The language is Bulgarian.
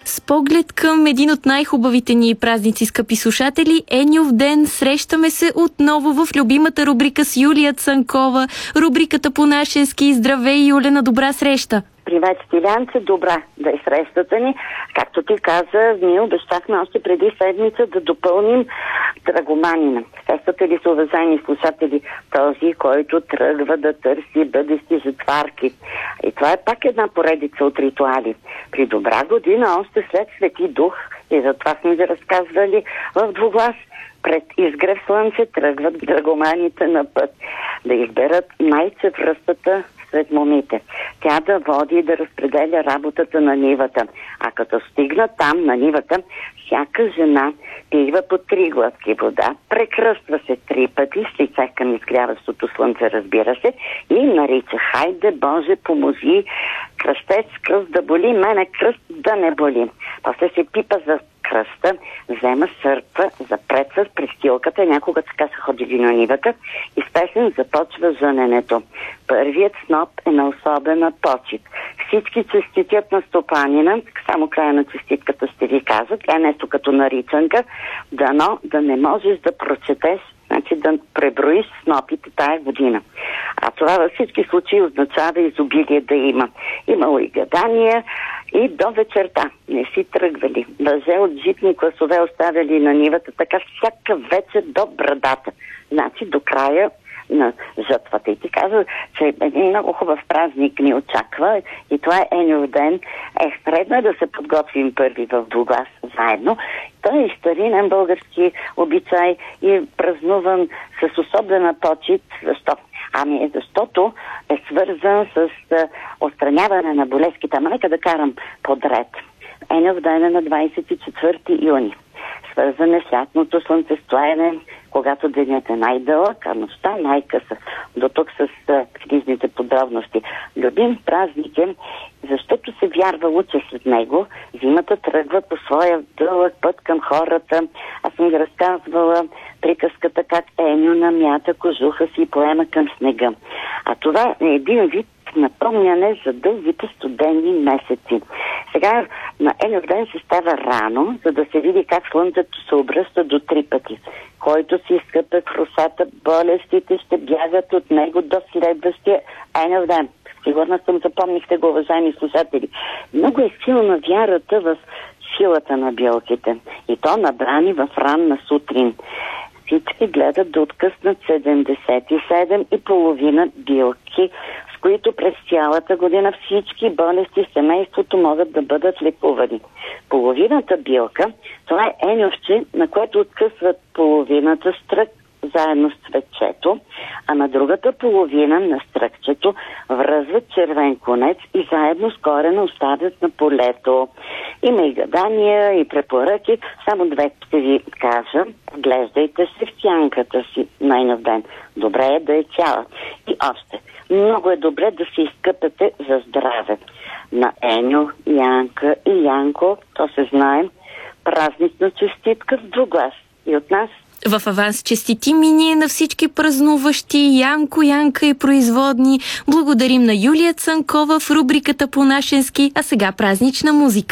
С поглед към един от най-хубавите ни празници, скъпи слушатели, Еньов ден, срещаме се отново в любимата рубрика с Юлия Цанкова, рубриката по нашенски. Здравей, Юля, на добра среща! Привет, Стилянце, добра да е срещата ни. Както ти каза, ние обещахме още преди седмица да допълним Драгоманина. Сещате ли се, уважаеми слушатели, този, който тръгва да търси бъдещи жетварки? И това е пак една поредица от ритуали. При добра година, още след Свети Дух, и затова сме ви разказвали в двуглас, пред изгрев слънце тръгват драгоманите на път да изберат най-цевръстата сред момите. Тя да води и да разпределя работата на нивата. А като стигна там, на нивата, всяка жена пива по 3 глътки вода, прекръства се 3 пъти с лице към изгряващото слънце, разбира се, и нарича: хайде, Боже, помози, кръстец, кръст да боли, мене кръст да не боли. После се пипа за кръста, взема сърпа, запреца с престилката, някога така са ходили на нивата, и с песен започва жъненето. Първият сноп е на особена почит. Всички честитят на стопанина, само края на честитката ще ви кажа, тя е нещо като наричанка, дано да не можеш да прочетеш, значи да преброиш снопите тая година. А това във всички случаи означава изобилие да има. Имало и гадания, и до вечерта не си тръгвали. Въже от житни класове оставяли на нивата, така всяка вечер до брадата. Значи до края на жътвата. И ти казва, че един много хубав празник ни очаква, и това е Еньов ден. Редно е да се подготвим първи в двуглас заедно. Той е старинен български обичай и празнуван с особена почит. Защо? Защото е свързан с отстраняване на болеските. Нека да карам подред. Еньов ден е на 24 юни. Свързан е с лятното слънцестоене, когато денят е най-дълъг, а нощта най-къса. До тук с книжните подробности. Любим празник е, защото се вярвало, че след него зимата тръгва по своя дълъг път към хората. Аз съм ги разказвала приказката как Еньо намята кожуха си и поема към снега. А това е един вид напомняне за дългите студени месеци. Сега на Еньов ден се става рано, за да се види как слънцето се обръща до 3 пъти. Който си изкъпе в русата, болестите ще бягат от него до следващия Еньов ден. Сигурна съм, запомнихте го, уважаеми слушатели. Много е силна вярата в силата на билките. И то набрани в ранна сутрин. Всички гледат да откъснат 77,5 билки, с които през цялата година всички болести в семейството могат да бъдат лекувани. Половината билка, това е еньовче, на което откъсват половината стрък заедно с цветчето, а на другата половина на стръкчето връзват червен конец и заедно с корена оставят на полето. Има и гадания, и препоръки. Само 2 ще ви кажа. Глеждайте се в сянката си на Еньов ден. Добре е да е цяла. И още. Много е добре да се изкъпете за здраве. На Еньо, Янка и Янко, то се знаем, празнична честитка в двуглас. И от нас в аванс честити миние на всички празнуващи, Янко, Янка и производни. Благодарим на Юлия Цанкова в рубриката по нашенски, а сега празнична музика.